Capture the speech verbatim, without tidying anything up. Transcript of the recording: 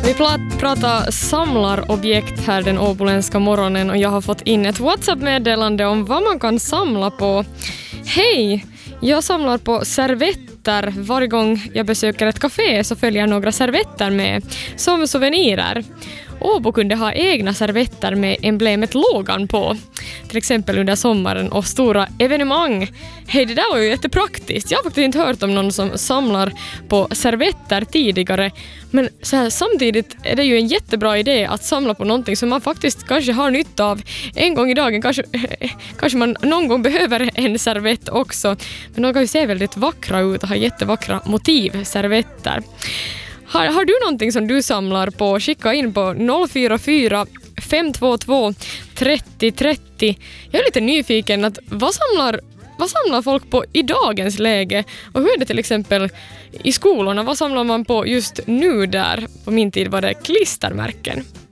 Vi pratar samlarobjekt här den åboländska morgonen och jag har fått in ett WhatsApp-meddelande om vad man kan samla på. Hej! Jag samlar på servetter. Varje gång jag besöker ett café så följer några servetter med som souvenirer. Åbo kunde ha egna servetter med emblemet Logan på. Till exempel under sommaren och stora evenemang. Hej, det där var ju jättepraktiskt. Jag har faktiskt inte hört om någon som samlar på servetter tidigare. Men så här, samtidigt är det ju en jättebra idé att samla på någonting som man faktiskt kanske har nytta av en gång i dagen. Kanske, kanske man någon gång behöver en servett också. Men de kan ju se väldigt vackra ut och ha jättevackra motiv, servetter. Har, har du någonting som du samlar på? Skicka in på noll fyra fyra fem två två tre noll tre noll. Jag är lite nyfiken att vad samlar, vad samlar folk på i dagens läge? Och hur är det till exempel i skolorna? Vad samlar man på just nu där? På min tid var det klistermärken.